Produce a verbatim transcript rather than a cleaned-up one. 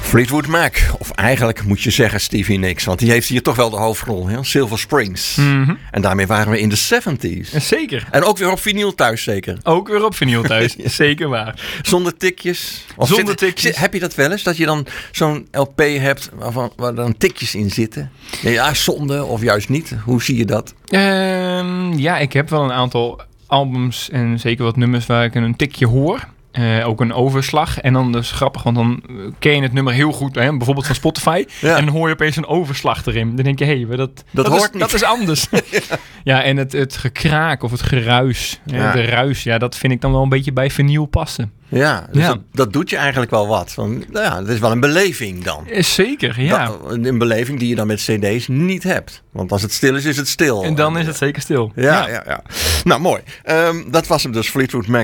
Fleetwood Mac, of eigenlijk moet je zeggen Stevie Nicks, want die heeft hier toch wel de hoofdrol, hè? Silver Springs. Mm-hmm. En daarmee waren we in de zeventig. Zeker. En ook weer op vinyl thuis zeker. Ook weer op vinyl thuis, ja. Zeker waar. Zonder tikjes. Of Zonder zit, tikjes. Zit, heb je dat wel eens, dat je dan zo'n L P hebt waarvan, waar dan tikjes in zitten? Ja, zonde of juist niet? Hoe zie je dat? Um, ja, ik heb wel een aantal albums en zeker wat nummers waar ik een tikje hoor. Uh, ook een overslag. En dan dus grappig, want dan ken je het nummer heel goed. Hè? Bijvoorbeeld van Spotify. Ja. En dan hoor je opeens een overslag erin. Dan denk je, hé, hey, dat, dat, dat, hoort is, niet. dat is anders. ja. ja, en het, het gekraak of het geruis. Ja. De ruis, ja, dat vind ik dan wel een beetje bij vinyl passen. Ja, dus ja. Dat, dat doet je eigenlijk wel wat. Want, nou ja, het is wel een beleving dan. Zeker, ja. Dat, een beleving die je dan met cd's niet hebt. Want als het stil is, is het stil. En dan is het zeker stil. Ja, ja, ja. ja. Nou, mooi. Um, dat was hem dus, Fleetwood Mac